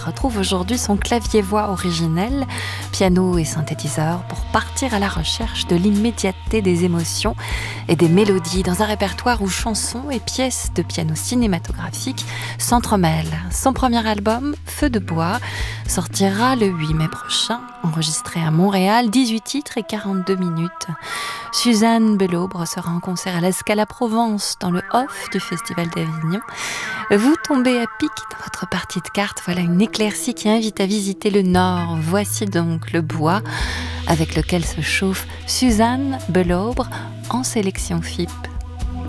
retrouve aujourd'hui son clavier-voix originel, piano et synthétiseur, pour partir à la recherche de l'immédiateté des émotions et des mélodies dans un répertoire où chansons et pièces de piano cinématographique s'entremêlent. Son premier album, Feu de bois, sortira le 8 mai prochain, enregistré à Montréal, 18 titres et 42 minutes. Suzanne Belaubre sera en concert à la Scala Provence dans le off du Festival d'Avignon. Vous tombez à pic dans votre partie de cartes, voilà une éclaircie qui invite à visiter le Nord. Voici donc le bois avec lequel se chauffe Suzanne Belaubre en sélection FIP.